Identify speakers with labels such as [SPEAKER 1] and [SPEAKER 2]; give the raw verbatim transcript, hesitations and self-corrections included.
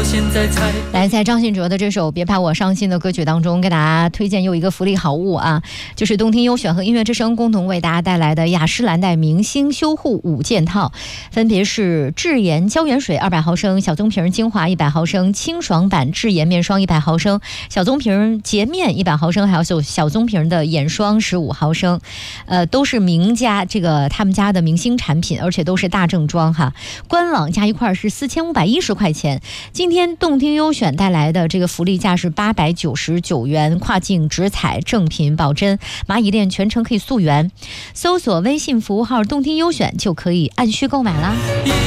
[SPEAKER 1] 现在才
[SPEAKER 2] 来，在张信哲的这首《别怕我伤心》的歌曲当中，给大家推荐又一个福利好物啊，就是动听优选和音乐之声共同为大家带来的雅诗兰黛明星修护五件套，分别是智妍胶原水二百毫升、小棕瓶精华一百毫升、清爽版智妍面霜一百毫升、小棕瓶洁面一百毫升，还有小棕瓶的眼霜十五毫升，呃，都是名家这个他们家的明星产品，而且都是大正装哈。官网加一块是四千五百一十块钱。今天动听优选带来的这个福利价是八百九十九元，跨境直采，正品保真，蚂蚁链全程可以溯源。搜索微信服务号动听优选就可以按需购买啦。